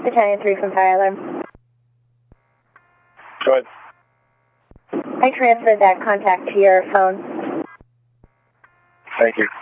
Battalion 3 from Fire Alarm. Go ahead. I transferred that contact to your phone. Thank you.